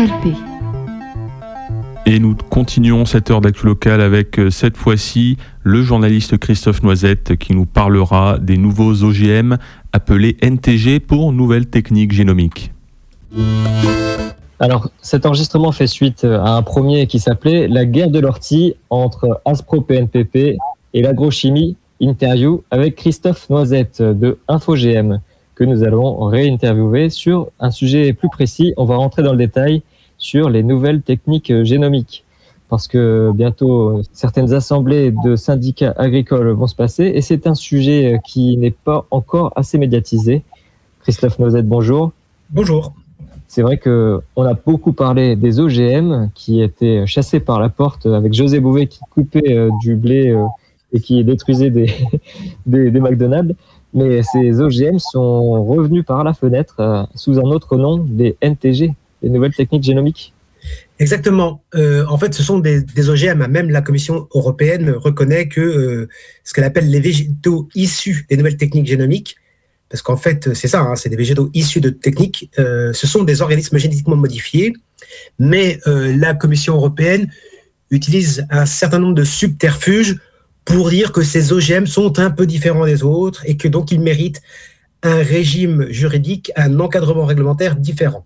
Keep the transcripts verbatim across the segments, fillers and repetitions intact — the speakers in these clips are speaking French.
L P. Et nous continuons cette heure d'actu locale avec cette fois-ci le journaliste Christophe Noisette qui nous parlera des nouveaux O G M appelés N T G pour nouvelles techniques génomiques. Alors, cet enregistrement fait suite à un premier qui s'appelait La guerre de l'ortie entre Aspro P N P P et l'agrochimie, interview avec Christophe Noisette de InfoGM que nous allons réinterviewer sur un sujet plus précis. On va rentrer dans le détail sur les nouvelles techniques génomiques parce que bientôt certaines assemblées de syndicats agricoles vont se passer et c'est un sujet qui n'est pas encore assez médiatisé. Christophe Noisette, bonjour. Bonjour. C'est vrai qu'on a beaucoup parlé des O G M qui étaient chassés par la porte avec José Bouvet qui coupait du blé et qui détruisait des, des, des McDonald's. Mais ces O G M sont revenus par la fenêtre sous un autre nom, les N T G. Les nouvelles techniques génomiques. Exactement. Euh, en fait, ce sont des, des O G M. Même la Commission européenne reconnaît que euh, ce qu'elle appelle les végétaux issus des nouvelles techniques génomiques, parce qu'en fait, c'est ça, hein, c'est des végétaux issus de techniques, euh, ce sont des organismes génétiquement modifiés, mais euh, la Commission européenne utilise un certain nombre de subterfuges pour dire que ces O G M sont un peu différents des autres et que donc ils méritent un régime juridique, un encadrement réglementaire différent.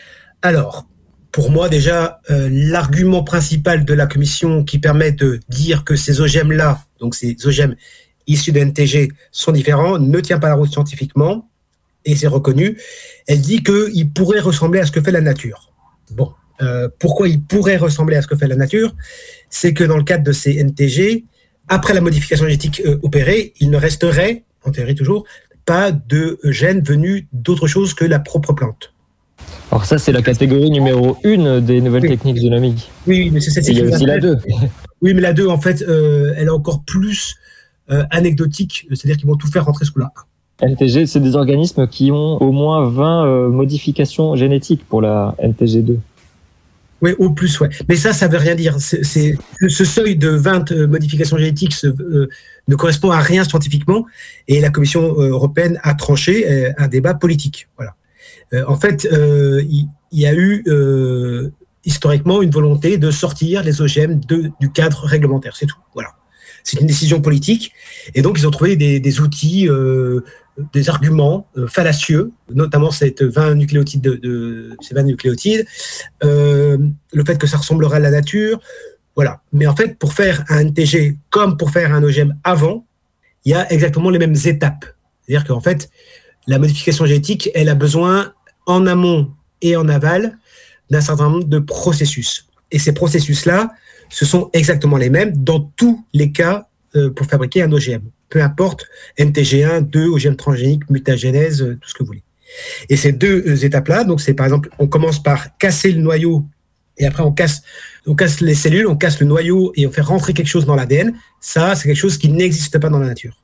Alors, pour moi, déjà, euh, l'argument principal de la Commission qui permet de dire que ces O G M-là, donc ces O G M issus de N T G, sont différents, ne tient pas la route scientifiquement, et c'est reconnu. Elle dit qu'ils pourraient ressembler à ce que fait la nature. Bon, euh, pourquoi ils pourraient ressembler à ce que fait la nature ? C'est que dans le cadre de ces N T G, après la modification génétique euh, opérée, il ne resterait, en théorie toujours, pas de gènes venus d'autre chose que la propre plante. Alors ça, c'est la catégorie numéro une des nouvelles oui. techniques génomiques. Oui, mais c'est cette. Il y a aussi la deux. Oui, mais la deux, en fait, euh, elle est encore plus euh, anecdotique, c'est-à-dire qu'ils vont tout faire rentrer sous la un. N T G, c'est des organismes qui ont au moins vingt euh, modifications génétiques pour la N T G deux. Oui, au plus, ouais. Mais ça, ça veut rien dire. C'est, c'est, ce seuil de vingt euh, modifications génétiques se, euh, ne correspond à rien scientifiquement, et la Commission européenne a tranché euh, un débat politique. Voilà. Euh, en fait, euh, il, il y a eu euh, historiquement une volonté de sortir les O G M de, du cadre réglementaire, c'est tout. Voilà. C'est une décision politique, et donc ils ont trouvé des, des outils, euh, des arguments euh, fallacieux, notamment cette vingt nucléotides, de, de, ces vingt nucléotides, euh, le fait que ça ressemblerait à la nature, voilà. Mais en fait, pour faire un N T G comme pour faire un O G M avant, il y a exactement les mêmes étapes. C'est-à-dire qu'en fait, la modification génétique, elle a besoin, en amont et en aval, d'un certain nombre de processus. Et ces processus-là, ce sont exactement les mêmes dans tous les cas euh, pour fabriquer un O G M. Peu importe, N T G un, deux, O G M transgénique, mutagénèse, euh, tout ce que vous voulez. Et ces deux euh, étapes-là, donc c'est par exemple, on commence par casser le noyau et après on casse, on casse les cellules, on casse le noyau et on fait rentrer quelque chose dans l'A D N. Ça, c'est quelque chose qui n'existe pas dans la nature.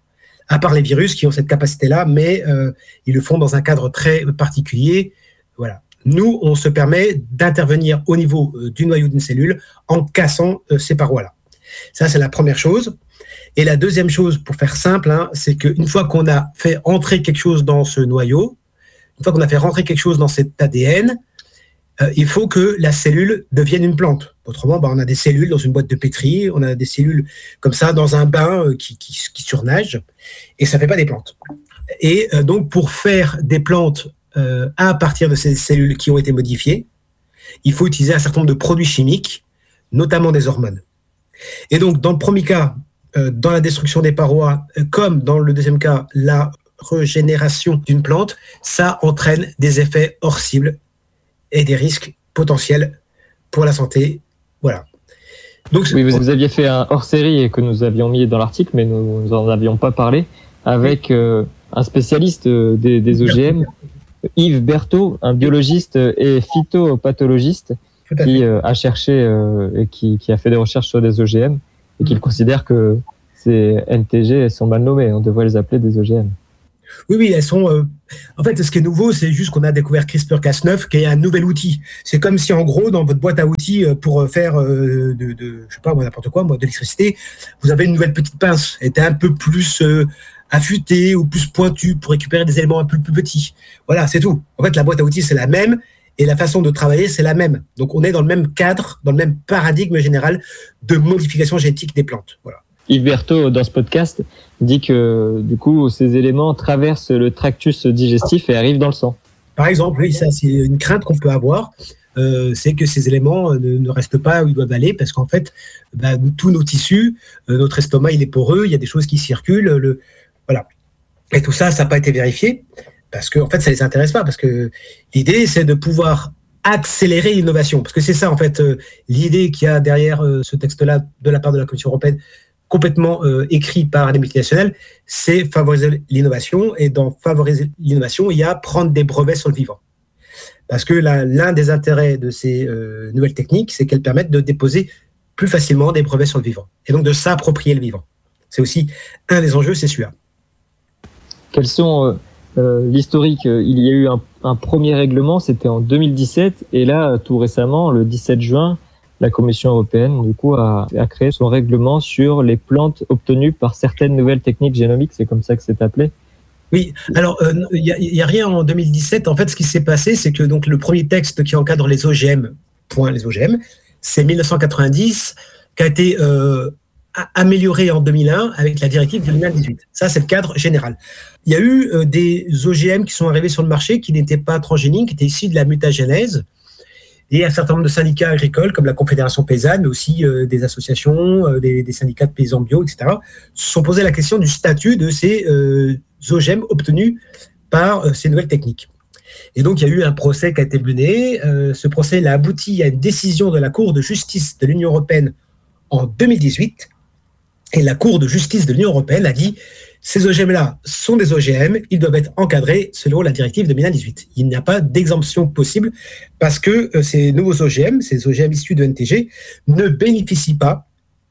À part les virus qui ont cette capacité-là, mais euh, ils le font dans un cadre très particulier. Voilà. Nous, on se permet d'intervenir au niveau euh, du noyau d'une cellule en cassant euh, ces parois-là. Ça, c'est la première chose. Et la deuxième chose, pour faire simple, hein, c'est qu'une fois qu'on a fait entrer quelque chose dans ce noyau, une fois qu'on a fait rentrer quelque chose dans cet A D N, euh, il faut que la cellule devienne une plante. Autrement, bah, on a des cellules dans une boîte de pétri, on a des cellules comme ça dans un bain euh, qui, qui, qui surnagent, et ça ne fait pas des plantes. Et euh, donc, pour faire des plantes euh, à partir de ces cellules qui ont été modifiées, il faut utiliser un certain nombre de produits chimiques, notamment des hormones. Et donc, dans le premier cas, euh, dans la destruction des parois, euh, comme dans le deuxième cas, la régénération d'une plante, ça entraîne des effets hors cible et des risques potentiels pour la santé. Voilà. Donc, oui, vous, vous aviez fait un hors-série que nous avions mis dans l'article, mais nous n'en avions pas parlé, avec euh, un spécialiste des, des O G M, Yves Berthaud, un biologiste et phytopathologiste, qui euh, a cherché euh, et qui, qui a fait des recherches sur des O G M, et qui considère que ces N T G elles sont mal nommées, on devrait les appeler des O G M. Oui, oui, elles sont... Euh... En fait, ce qui est nouveau, c'est juste qu'on a découvert CRISPR Cas neuf, qui est un nouvel outil. C'est comme si, en gros, dans votre boîte à outils, pour faire euh, de, de, je sais pas, moi, n'importe quoi, moi, de l'électricité, vous avez une nouvelle petite pince. Elle était un peu plus euh, affûtée ou plus pointue pour récupérer des éléments un peu plus petits. Voilà, c'est tout. En fait, la boîte à outils, c'est la même. et la façon de travailler, c'est la même. Donc, on est dans le même cadre, dans le même paradigme général de modification génétique des plantes. Voilà. Yves Berthaud, dans ce podcast, dit que du coup, ces éléments traversent le tractus digestif et arrivent dans le sang. Par exemple, oui, ça, c'est une crainte qu'on peut avoir. Euh, c'est que ces éléments ne, ne restent pas où ils doivent aller, parce qu'en fait, bah, tous nos tissus, euh, notre estomac, il est poreux, il y a des choses qui circulent, le, voilà. Et tout ça, ça n'a pas été vérifié, parce qu'en en fait, ça ne les intéresse pas, parce que l'idée, c'est de pouvoir accélérer l'innovation, parce que c'est ça, en fait, euh, l'idée qu'il y a derrière euh, ce texte-là, de la part de la Commission européenne, complètement euh, écrit par les multinationales, c'est favoriser l'innovation, et dans favoriser l'innovation, il y a prendre des brevets sur le vivant. Parce que la, l'un des intérêts de ces euh, nouvelles techniques, c'est qu'elles permettent de déposer plus facilement des brevets sur le vivant, et donc de s'approprier le vivant. C'est aussi un des enjeux, c'est celui-là. Quels sont euh, euh, l'historique? Il y a eu un, un premier règlement, c'était en deux mille dix-sept, et là, tout récemment, le dix-sept juin, la Commission européenne du coup a, a créé son règlement sur les plantes obtenues par certaines nouvelles techniques génomiques, c'est comme ça que c'est appelé. Oui, alors il euh, n'y a, a rien en deux mille dix-sept. En fait, ce qui s'est passé, c'est que donc le premier texte qui encadre les O G M, point les O G M, c'est mille neuf cent quatre-vingt-dix, qui a été euh, amélioré en deux mille un avec la directive de deux mille dix-huit. Ça, c'est le cadre général. Il y a eu euh, des O G M qui sont arrivés sur le marché qui n'étaient pas transgéniques, qui étaient issus de la mutagénèse. Et un certain nombre de syndicats agricoles, comme la Confédération paysanne, mais aussi euh, des associations, euh, des, des syndicats de paysans bio, et cetera, se sont posé la question du statut de ces euh, O G M obtenus par euh, ces nouvelles techniques. Et donc, il y a eu un procès qui a été mené. Euh, ce procès a abouti à une décision de la Cour de justice de l'Union européenne en deux mille dix-huit. Et la Cour de justice de l'Union européenne a dit ces O G M-là sont des O G M, ils doivent être encadrés selon la directive de mille dix-huit. Il n'y a pas d'exemption possible parce que euh, ces nouveaux O G M, ces O G M issus de N T G, ne bénéficient pas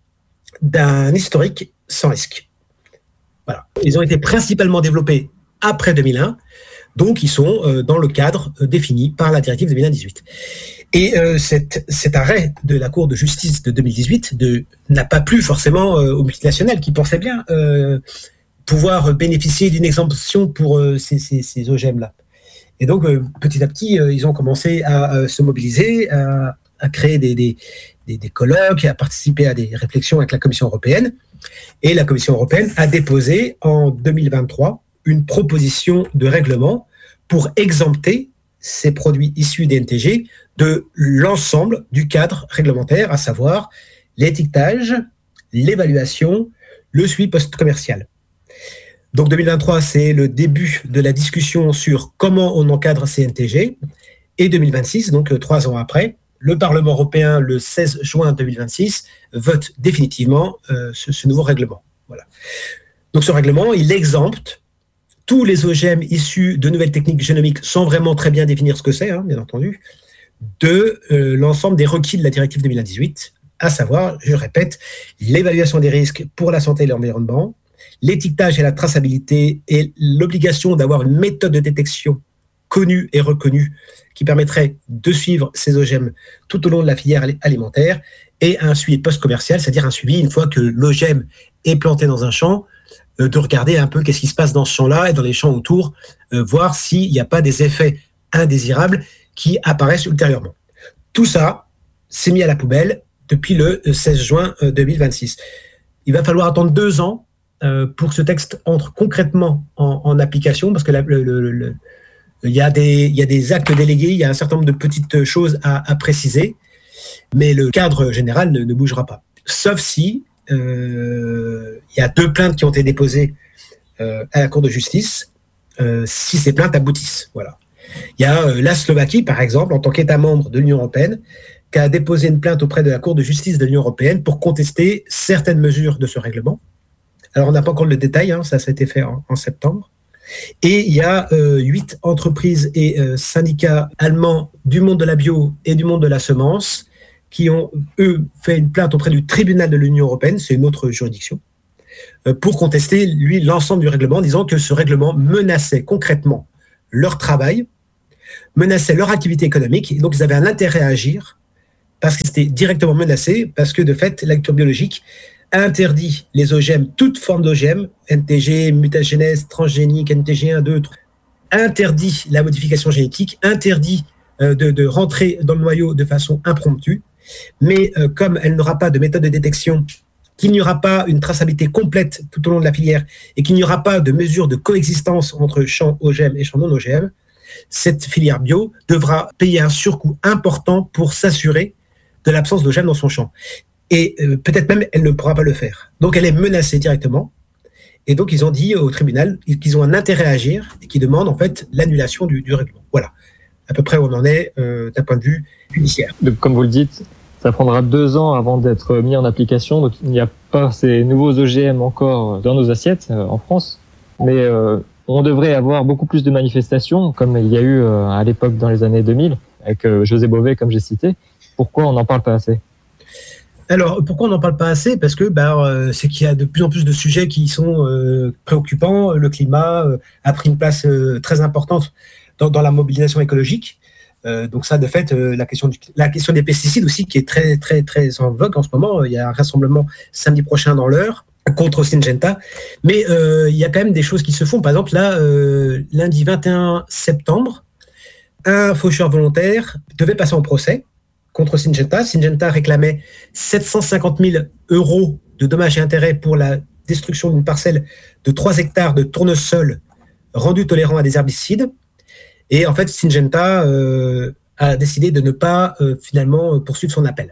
d'un historique sans risque. Voilà. Ils ont été principalement développés après deux mille un, donc ils sont euh, dans le cadre euh, défini par la directive de mille dix-huit. Et euh, cet, cet arrêt de la Cour de justice de deux mille dix-huit de, n'a pas plu forcément euh, aux multinationales qui pensaient bien euh, pouvoir bénéficier d'une exemption pour euh, ces, ces, ces O G M-là. Et donc, euh, petit à petit, euh, ils ont commencé à euh, se mobiliser, à, à créer des, des, des, des colloques, à participer à des réflexions avec la Commission européenne. Et la Commission européenne a déposé en deux mille vingt-trois une proposition de règlement pour exempter ces produits issus des N T G de l'ensemble du cadre réglementaire, à savoir l'étiquetage, l'évaluation, le suivi post-commercial. Donc deux mille vingt-trois, c'est le début de la discussion sur comment on encadre ces N T G. Et deux mille vingt-six, donc trois ans après, le Parlement européen, le seize juin deux mille vingt-six, vote définitivement euh, ce, ce nouveau règlement. Voilà. Donc ce règlement, il exempte tous les O G M issus de nouvelles techniques génomiques, sans vraiment très bien définir ce que c'est, hein, bien entendu, de euh, l'ensemble des requis de la directive de mille dix-huit, à savoir, je répète, l'évaluation des risques pour la santé et l'environnement, l'étiquetage et la traçabilité et l'obligation d'avoir une méthode de détection connue et reconnue qui permettrait de suivre ces O G M tout au long de la filière alimentaire, et un suivi post-commercial, c'est-à-dire un suivi une fois que l'O G M est planté dans un champ, euh, de regarder un peu qu'est-ce qui se passe dans ce champ-là et dans les champs autour, euh, voir s'il n'y a pas des effets indésirables qui apparaissent ultérieurement. Tout ça, c'est mis à la poubelle depuis le seize juin deux mille vingt-six. Il va falloir attendre deux ans euh, pour que ce texte entre concrètement en, en application, parce que la, le, le, le, il y a des, il y a des actes délégués, il y a un certain nombre de petites choses à, à préciser, mais le cadre général ne, ne bougera pas. Sauf si euh, il y a deux plaintes qui ont été déposées euh, à la Cour de justice, euh, si ces plaintes aboutissent. Voilà. Il y a euh, la Slovaquie, par exemple, en tant qu'État membre de l'Union européenne, qui a déposé une plainte auprès de la Cour de justice de l'Union européenne pour contester certaines mesures de ce règlement. Alors, on n'a pas encore le détail, hein, ça, ça a été fait en, en septembre. Et il y a euh, huit entreprises et euh, syndicats allemands du monde de la bio et du monde de la semence qui ont, eux, fait une plainte auprès du tribunal de l'Union européenne, c'est une autre juridiction, euh, pour contester, lui, l'ensemble du règlement, disant que ce règlement menaçait concrètement leur travail, menaçait leur activité économique, et donc ils avaient un intérêt à agir, parce que c'était directement menacé, parce que de fait, l'agriculture biologique interdit les O G M, toute forme d'O G M, N T G, mutagénèse, transgénique, N T G un, deux, trois, interdit la modification génétique, interdit euh, de, de rentrer dans le noyau de façon impromptue. Mais euh, comme elle n'aura pas de méthode de détection, qu'il n'y aura pas une traçabilité complète tout au long de la filière et qu'il n'y aura pas de mesure de coexistence entre champs O G M et champs non O G M, cette filière bio devra payer un surcoût important pour s'assurer de l'absence d'O G M dans son champ. Et euh, peut-être même, elle ne pourra pas le faire. Donc, elle est menacée directement. Et donc, ils ont dit au tribunal qu'ils ont un intérêt à agir et qu'ils demandent en fait l'annulation du, du règlement. Voilà, à peu près où on en est euh, d'un point de vue judiciaire. Donc, comme vous le dites, ça prendra deux ans avant d'être mis en application. Donc, il n'y a pas ces nouveaux O G M encore dans nos assiettes euh, en France. Mais euh, on devrait avoir beaucoup plus de manifestations, comme il y a eu euh, à l'époque dans les années deux mille, avec euh, José Bové, comme j'ai cité. Pourquoi on n'en parle pas assez ? Alors, pourquoi on n'en parle pas assez ? Parce que bah, euh, c'est qu'il y a de plus en plus de sujets qui sont euh, préoccupants. Le climat euh, a pris une place euh, très importante dans, dans la mobilisation écologique. Euh, donc ça, de fait, euh, la, question du, la question des pesticides aussi, qui est très, très, très en vogue en ce moment. Il y a un rassemblement samedi prochain dans l'Eure contre Syngenta. Mais euh, il y a quand même des choses qui se font. Par exemple, là, euh, lundi vingt et un septembre, un faucheur volontaire devait passer en procès contre Syngenta. Syngenta réclamait sept cent cinquante mille euros de dommages et intérêts pour la destruction d'une parcelle de trois hectares de tournesol rendu tolérant à des herbicides. Et en fait, Syngenta euh, a décidé de ne pas euh, finalement poursuivre son appel.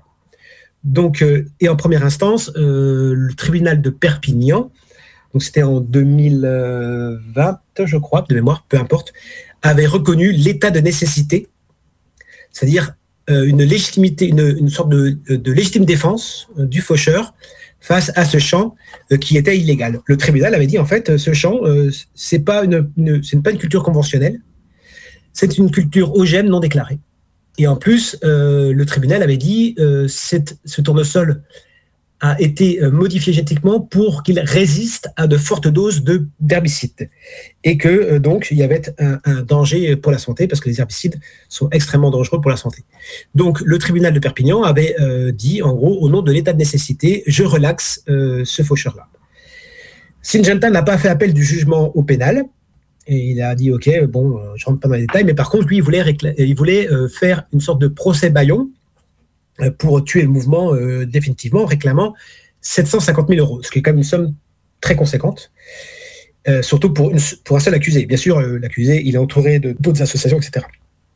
Donc, euh, et en première instance, euh, le tribunal de Perpignan, donc c'était en deux mille vingt, je crois, de mémoire, peu importe, avait reconnu l'état de nécessité, c'est-à-dire euh, une légitimité, une, une sorte de, de légitime défense euh, du faucheur face à ce champ euh, qui était illégal. Le tribunal avait dit en fait, ce champ, euh, c'est pas une, une, c'est pas une culture conventionnelle. C'est une culture O G M non déclarée. Et en plus, euh, le tribunal avait dit euh, cette, ce tournesol a été euh, modifié génétiquement pour qu'il résiste à de fortes doses de, d'herbicides. Et que euh, donc, il y avait un, un danger pour la santé, parce que les herbicides sont extrêmement dangereux pour la santé. Donc, le tribunal de Perpignan avait euh, dit, en gros, au nom de l'état de nécessité, je relaxe euh, ce faucheur-là. Syngenta n'a pas fait appel du jugement au pénal. Et il a dit, OK, bon, je ne rentre pas dans les détails, mais par contre, lui, il voulait, récla- il voulait euh, faire une sorte de procès bâillon euh, pour tuer le mouvement euh, définitivement, réclamant sept cent cinquante mille euros, ce qui est quand même une somme très conséquente, euh, surtout pour, une, pour un seul accusé. Bien sûr, euh, l'accusé, il est entouré de, d'autres associations, et cetera.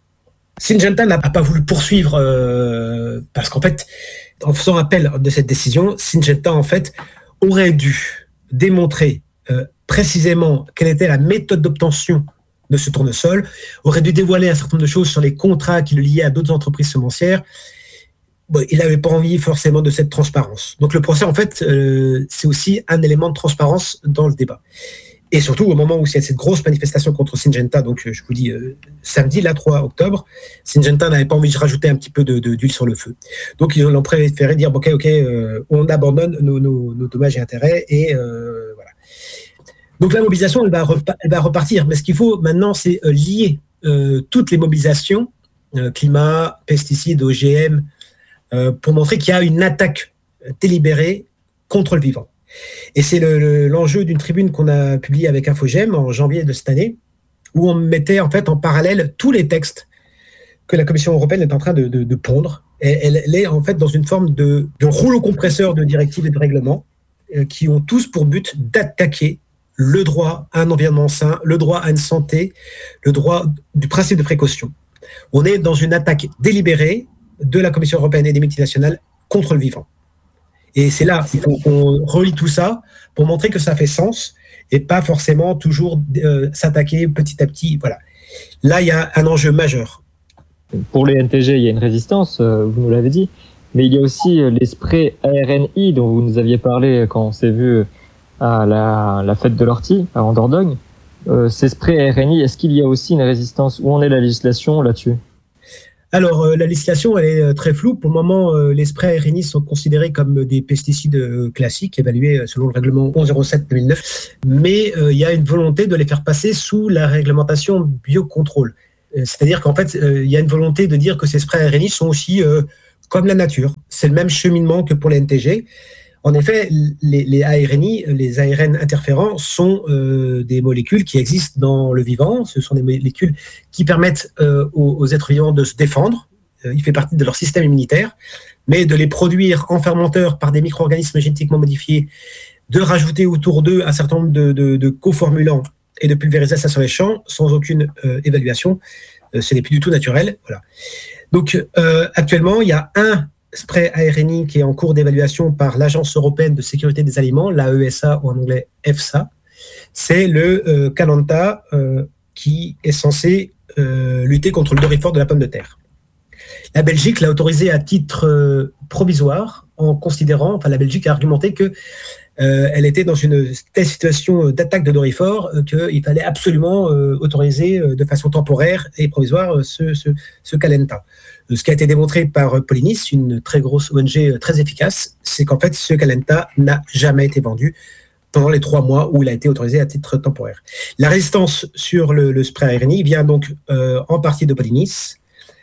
Syngenta n'a pas voulu poursuivre euh, parce qu'en fait, en faisant appel de cette décision, Syngenta, en fait, aurait dû démontrer euh, précisément quelle était la méthode d'obtention de ce tournesol, aurait dû dévoiler un certain nombre de choses sur les contrats qui le liaient à d'autres entreprises semencières. Bon, il n'avait pas envie forcément de cette transparence. Donc le procès, en fait, euh, c'est aussi un élément de transparence dans le débat. Et surtout, au moment où il y a cette grosse manifestation contre Syngenta, donc je vous dis euh, samedi, là, trois octobre, Syngenta n'avait pas envie de rajouter un petit peu de, de, d'huile sur le feu. Donc ils l'ont préféré dire, ok, ok, euh, on abandonne nos, nos, nos dommages et intérêts, et euh, voilà. Donc la mobilisation, elle va, repa- elle va repartir. Mais ce qu'il faut maintenant, c'est euh, lier euh, toutes les mobilisations, euh, climat, pesticides, O G M, euh, pour montrer qu'il y a une attaque délibérée contre le vivant. Et c'est le, le, l'enjeu d'une tribune qu'on a publiée avec InfoGem en janvier de cette année, où on mettait en fait en parallèle tous les textes que la Commission européenne est en train de, de, de pondre. Et elle, elle est en fait dans une forme de, de rouleau compresseur de directives et de règlements euh, qui ont tous pour but d'attaquer le droit à un environnement sain, le droit à une santé, le droit du principe de précaution. On est dans une attaque délibérée de la Commission européenne et des multinationales contre le vivant. Et c'est là qu'il faut qu'on relie tout ça pour montrer que ça fait sens et pas forcément toujours euh, s'attaquer petit à petit. Voilà. Là, il y a un enjeu majeur. Pour les N T G, il y a une résistance, euh, vous nous l'avez dit, mais il y a aussi les sprays A R N I dont vous nous aviez parlé quand on s'est vu à la, la fête de l'ortie, en Dordogne. Euh, ces sprays A R N I, est-ce qu'il y a aussi une résistance ? Où en est la législation là-dessus ? Alors, euh, la législation, elle est euh, très floue. Pour le moment, euh, les sprays A R N I sont considérés comme des pesticides euh, classiques, évalués selon le règlement onze zéro sept deux mille neuf. Mais euh, il y a une volonté de les faire passer sous la réglementation biocontrôle. Euh, c'est-à-dire qu'en fait, euh, il y a une volonté de dire que ces sprays A R N I sont aussi euh, comme la nature. C'est le même cheminement que pour les N T G. En effet, les, les A R N I, les A R N interférents, sont euh, des molécules qui existent dans le vivant. Ce sont des molécules qui permettent euh, aux, aux êtres vivants de se défendre. Euh, il fait partie de leur système immunitaire. Mais de les produire en fermenteur par des micro-organismes génétiquement modifiés, de rajouter autour d'eux un certain nombre de, de, de coformulants et de pulvériser ça sur les champs sans aucune euh, évaluation, euh, ce n'est plus du tout naturel. Voilà. Donc, euh, actuellement, il y a un spray A R N I qui est en cours d'évaluation par l'Agence européenne de sécurité des aliments, l'A E S A ou en anglais EFSA. C'est le euh, Calanta euh, qui est censé euh, lutter contre le dorifort de la pomme de terre. La Belgique l'a autorisé à titre euh, provisoire en considérant, enfin la Belgique a argumenté que euh, elle était dans une telle situation d'attaque de dorifort euh, qu'il fallait absolument euh, autoriser euh, de façon temporaire et provisoire euh, ce, ce, ce Calenta. Euh, ce qui a été démontré par Polinis, une très grosse O N G euh, très efficace, c'est qu'en fait ce Calenta n'a jamais été vendu pendant les trois mois où il a été autorisé à titre temporaire. La résistance sur le, le spray A R N I vient donc euh, en partie de Polinis,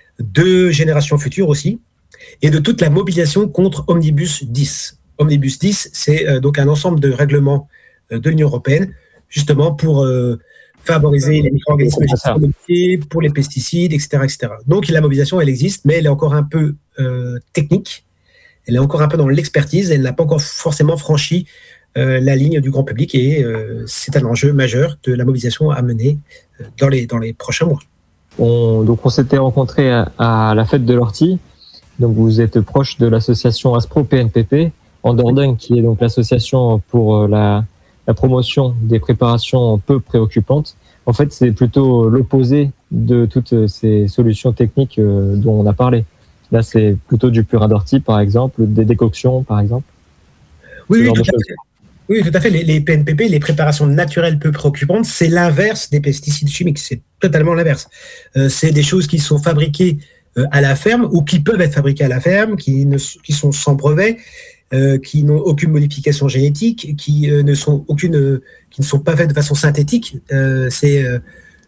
de générations futures aussi, et de toute la mobilisation contre Omnibus dix. Omnibus dix, c'est euh, donc un ensemble de règlements euh, de l'Union européenne, justement pour euh, favoriser les micro-organismes modifiés, pour les pesticides, et cetera, et cetera. Donc la mobilisation, elle existe, mais elle est encore un peu euh, technique, elle est encore un peu dans l'expertise, elle n'a pas encore forcément franchi euh, la ligne du grand public, et euh, c'est un enjeu majeur de la mobilisation à mener euh, dans, les, dans les prochains mois. On, donc on s'était rencontrés à, à la fête de l'ortie. Donc vous êtes proche de l'association Aspro P N P P en Dordogne, qui est donc l'association pour la, la promotion des préparations peu préoccupantes. En fait, c'est plutôt l'opposé de toutes ces solutions techniques dont on a parlé. Là, c'est plutôt du purin d'ortie, par exemple, des décoctions, par exemple. Oui, oui, tout à fait. Oui, tout à fait. Les, les P N P P, les préparations naturelles peu préoccupantes, c'est l'inverse des pesticides chimiques. C'est totalement l'inverse. Euh, c'est des choses qui sont fabriquées euh, à la ferme ou qui peuvent être fabriquées à la ferme, qui, ne, qui sont sans brevet, euh, qui n'ont aucune modification génétique, qui euh, ne sont aucune, euh, qui ne sont pas faites de façon synthétique. Euh, c'est euh,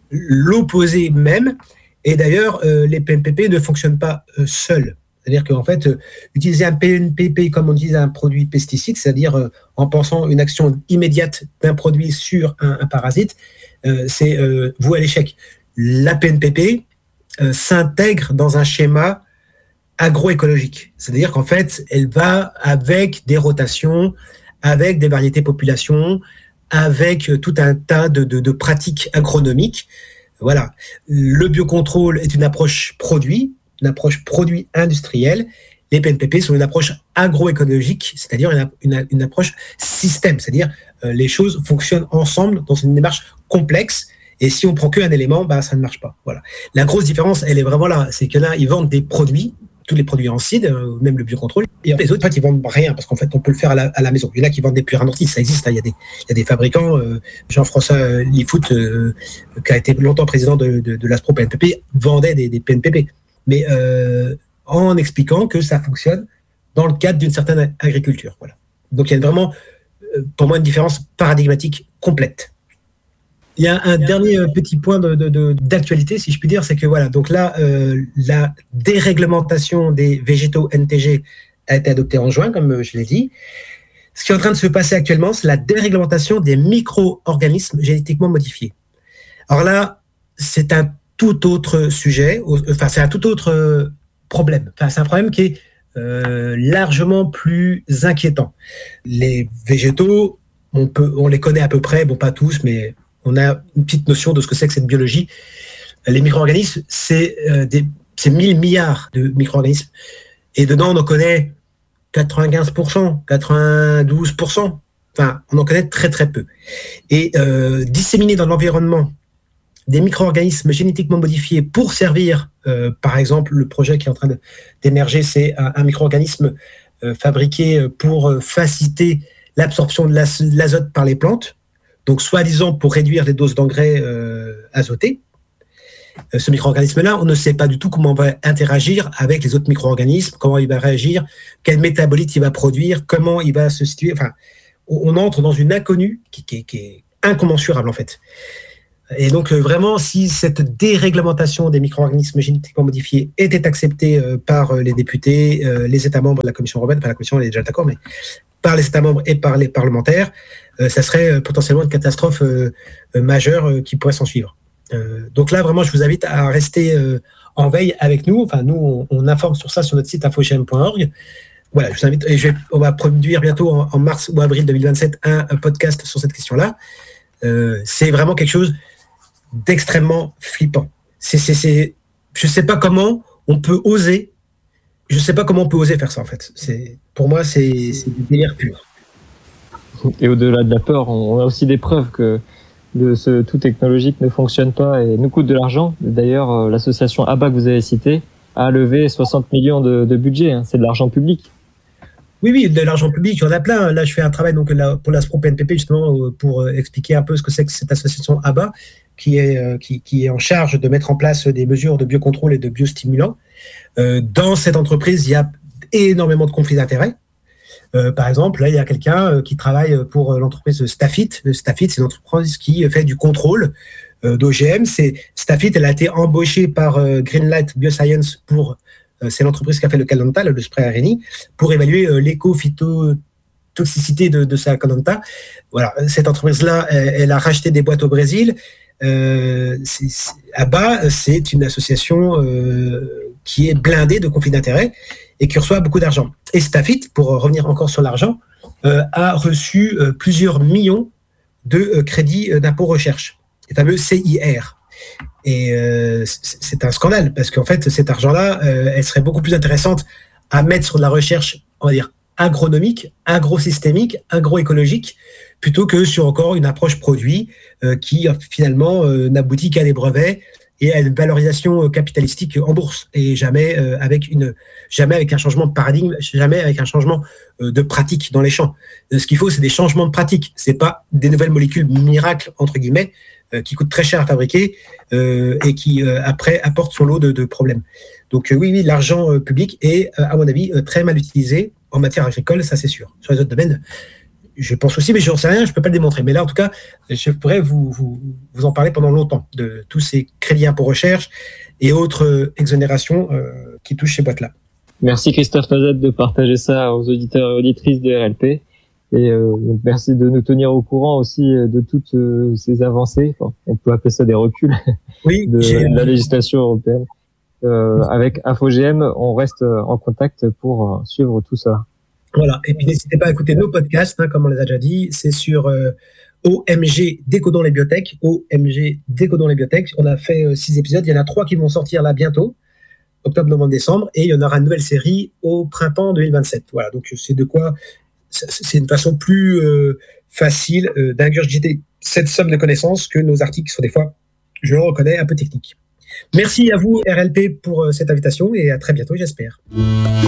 l'opposé même. Et d'ailleurs, euh, les P N P P ne fonctionnent pas euh, seuls. C'est-à-dire qu'en fait, euh, utiliser un P N P P comme on utilise un produit pesticide, c'est-à-dire euh, en pensant une action immédiate d'un produit sur un, un parasite, euh, c'est euh, voué à l'échec. La P N P P euh, s'intègre dans un schéma agroécologique. C'est-à-dire qu'en fait, elle va avec des rotations, avec des variétés populations, avec euh, tout un tas de, de, de pratiques agronomiques. Voilà. Le biocontrôle est une approche produit, une approche produit industrielle. Les P N P P sont une approche agroécologique, c'est-à-dire une, une, une approche système, c'est-à-dire euh, les choses fonctionnent ensemble dans une démarche complexe, et si on prend qu'un élément, bah, ça ne marche pas. Voilà. La grosse différence, elle est vraiment là, c'est que là, ils vendent des produits, tous les produits en C I D, euh, même le biocontrôle, et les autres, en fait, ils vendent rien, parce qu'en fait, on peut le faire à la, à la maison. Il y en a qui vendent des purins d'ortie, ça existe, hein, il y a des, il y a des fabricants, euh, Jean-François Lifoot, euh, qui a été longtemps président de, de, de l'Aspro P N P P, vendait des, des P N P P. Mais euh, en expliquant que ça fonctionne dans le cadre d'une certaine agriculture. Voilà. Donc il y a vraiment, pour moi, une différence paradigmatique complète. Il y a un dernier petit point de, de, de, d'actualité, si je puis dire, c'est que voilà, donc là, euh, la déréglementation des végétaux N T G a été adoptée en juin, comme je l'ai dit. Ce qui est en train de se passer actuellement, c'est la déréglementation des micro-organismes génétiquement modifiés. Alors là, c'est un tout autre sujet, enfin c'est un tout autre problème. Enfin, c'est un problème qui est euh, largement plus inquiétant. Les végétaux, on peut, on les connaît à peu près, bon pas tous, mais on a une petite notion de ce que c'est que cette biologie. Les micro-organismes, c'est euh, des, c'est mille milliards de micro-organismes, et dedans on en connaît quatre-vingt-quinze pour cent, quatre-vingt-douze pour cent. Enfin, on en connaît très très peu. Et euh, disséminés dans l'environnement des micro-organismes génétiquement modifiés pour servir, euh, par exemple, le projet qui est en train de, d'émerger, c'est un, un micro-organisme euh, fabriqué pour euh, faciliter l'absorption de, l'az- de l'azote par les plantes, donc soi-disant pour réduire les doses d'engrais euh, azotés. Euh, ce micro-organisme-là, on ne sait pas du tout comment il va interagir avec les autres micro-organismes, comment il va réagir, quel métabolite il va produire, comment il va se situer. Enfin, on, on entre dans une inconnue qui, qui, qui est incommensurable en fait. Et donc, euh, vraiment, si cette déréglementation des micro-organismes génétiquement modifiés était acceptée euh, par euh, les députés, euh, les États membres de la Commission européenne, enfin la Commission elle est déjà d'accord, mais par les États membres et par les parlementaires, euh, ça serait euh, potentiellement une catastrophe euh, euh, majeure euh, qui pourrait s'en suivre. Euh, donc là, vraiment, je vous invite à rester euh, en veille avec nous. Enfin, nous, on, on informe sur ça sur notre site infogm point org. Voilà, je vous invite, et je vais, on va produire bientôt en, en mars ou avril deux mille vingt-sept un, un podcast sur cette question-là. Euh, c'est vraiment quelque chose d'extrêmement flippant. C'est, c'est, c'est, je ne sais pas comment on peut oser, je ne sais pas comment on peut oser faire ça en fait. C'est, pour moi, c'est, c'est du délire pur. Et au-delà de la peur, on a aussi des preuves que le, ce tout technologique ne fonctionne pas et nous coûte de l'argent. D'ailleurs, l'association A B A que vous avez citée a levé soixante millions de, de budget. Hein. C'est de l'argent public. Oui, oui, de l'argent public, il y en a plein. Là, je fais un travail donc, là, pour l'ASPRO P N P P, justement, pour expliquer un peu ce que c'est que cette association A B A, qui est, qui, qui est en charge de mettre en place des mesures de biocontrôle et de biostimulants. Euh, dans cette entreprise, il y a énormément de conflits d'intérêts. Euh, par exemple, là, il y a quelqu'un qui travaille pour l'entreprise Stafit. Stafit, c'est une entreprise qui fait du contrôle euh, d'O G M. C'est, Stafit, elle a été embauchée par euh, Greenlight Bioscience pour... C'est l'entreprise qui a fait le Calanta, le spray Areni, pour évaluer euh, l'éco-phytotoxicité de, de sa Calanta. Voilà, cette entreprise-là, elle, elle a racheté des boîtes au Brésil. Euh, c'est, c'est, A B A, c'est une association euh, qui est blindée de conflits d'intérêts et qui reçoit beaucoup d'argent. Et Stafit, pour revenir encore sur l'argent, euh, a reçu euh, plusieurs millions de euh, crédits d'impôt recherche, les fameux C I R. Et euh, c'est un scandale parce qu'en fait, cet argent-là, euh, elle serait beaucoup plus intéressante à mettre sur de la recherche, on va dire, agronomique, agro-systémique, agroécologique, plutôt que sur encore une approche produit euh, qui finalement euh, n'aboutit qu'à des brevets et à une valorisation capitalistique en bourse et jamais euh, avec une, jamais avec un changement de paradigme, jamais avec un changement euh, de pratique dans les champs. Ce qu'il faut, c'est des changements de pratique. C'est pas des nouvelles molécules miracles entre guillemets euh, qui coûtent très cher à fabriquer euh, et qui euh, après apportent son lot de, de problèmes. Donc euh, oui, oui, l'argent euh, public est, euh, à mon avis, euh, très mal utilisé en matière agricole, ça c'est sûr. Sur les autres domaines, je pense aussi, mais je n'en sais rien, je ne peux pas le démontrer. Mais là, en tout cas, je pourrais vous, vous, vous en parler pendant longtemps de tous ces crédits impôt recherche et autres exonérations euh, qui touchent ces boîtes-là. Merci Christophe Noisette de partager ça aux auditeurs et auditrices de R L P. Et euh, donc merci de nous tenir au courant aussi de toutes euh, ces avancées. Enfin, on peut appeler ça des reculs oui, de, de la législation européenne. Euh, avec InfoGM, on reste en contact pour euh, suivre tout ça. Voilà, et puis n'hésitez pas à écouter nos podcasts, hein, comme on les a déjà dit, c'est sur euh, O M G Décodons les biotech, O M G Décodons les biotech. On a fait euh, six épisodes, il y en a trois qui vont sortir là bientôt, octobre, novembre, décembre, et il y en aura une nouvelle série au printemps deux mille vingt-sept. Voilà, donc c'est de quoi, c'est une façon plus euh, facile euh, d'ingurgiter cette somme de connaissances que nos articles sont des fois, je le reconnais, un peu techniques. Merci à vous R L P pour euh, cette invitation et à très bientôt, j'espère.